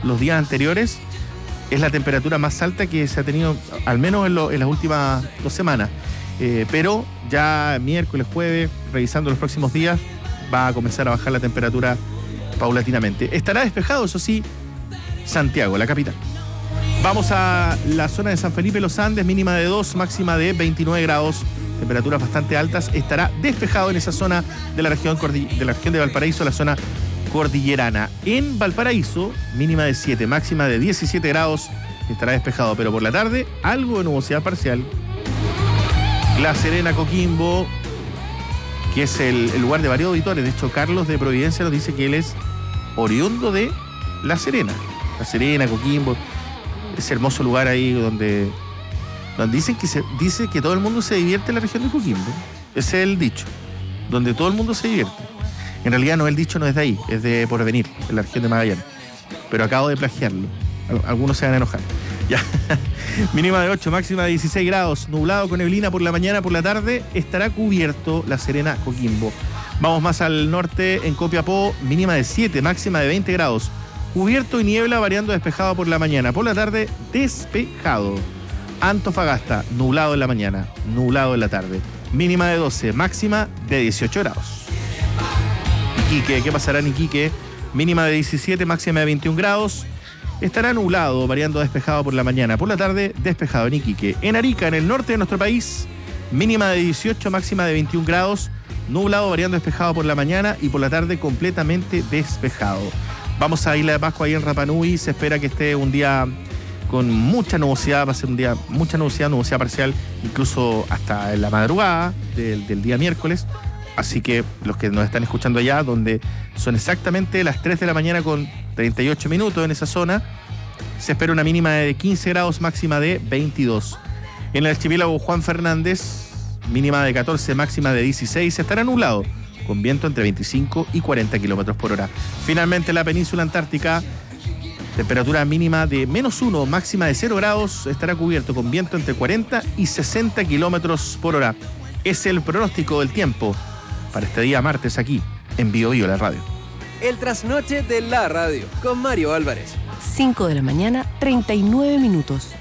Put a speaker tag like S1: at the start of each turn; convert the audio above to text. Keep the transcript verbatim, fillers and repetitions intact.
S1: los días anteriores, es la temperatura más alta que se ha tenido, al menos en, lo, en las últimas dos semanas. Eh, pero ya miércoles, jueves, revisando los próximos días, va a comenzar a bajar la temperatura paulatinamente. Estará despejado, eso sí, Santiago, la capital. Vamos a la zona de San Felipe Los Andes, mínima de dos, máxima de veintinueve grados, temperaturas bastante altas. Estará despejado en esa zona de la región, de la región de Valparaíso, la zona cordillerana. En Valparaíso, mínima de siete, máxima de diecisiete grados, estará despejado, pero por la tarde, algo de nubosidad parcial. La Serena, Coquimbo, que es el, el lugar de varios auditores. De hecho, Carlos de Providencia nos dice que él es oriundo de La Serena. La Serena, Coquimbo, ese hermoso lugar ahí donde, donde dicen que se dice que todo el mundo se divierte en la región de Coquimbo. Ese es el dicho, donde todo el mundo se divierte. En realidad no, el dicho no es de ahí, es de Porvenir, en la región de Magallanes. Pero acabo de plagiarlo. Algunos se van a enojar. Ya. Mínima de ocho, máxima de dieciséis grados, nublado con neblina por la mañana, por la tarde estará cubierto La Serena, Coquimbo. Vamos más al norte, en Copiapó, mínima de siete, máxima de veinte grados, cubierto y niebla variando despejado por la mañana, por la tarde despejado. Antofagasta, nublado en la mañana, nublado en la tarde, mínima de doce, máxima de dieciocho grados. Iquique, ¿qué pasará en Iquique? Mínima de diecisiete, máxima de veintiún grados. Estará nublado, variando despejado por la mañana. Por la tarde, despejado en Iquique. En Arica, en el norte de nuestro país, mínima de dieciocho, máxima de veintiún grados. Nublado, variando despejado por la mañana y por la tarde completamente despejado. Vamos a Isla de Pascua, ahí en Rapa Nui. Se espera que esté un día con mucha nubosidad. Va a ser un día, mucha nubosidad, nubosidad parcial, incluso hasta en la madrugada del, del día miércoles. Así que los que nos están escuchando allá, donde son exactamente las tres de la mañana con treinta y ocho minutos en esa zona, se espera una mínima de quince grados, máxima de veintidós. En el archipiélago Juan Fernández, mínima de catorce, máxima de dieciséis, estará nublado, con viento entre veinticinco y cuarenta kilómetros por hora. Finalmente, la península antártica, temperatura mínima de menos uno, máxima de cero grados, estará cubierto con viento entre cuarenta y sesenta kilómetros por hora. Es el pronóstico del tiempo para este día martes aquí en Bio Bio, la radio.
S2: El trasnoche de la radio con Mario Álvarez.
S3: cinco de la mañana, treinta y nueve minutos.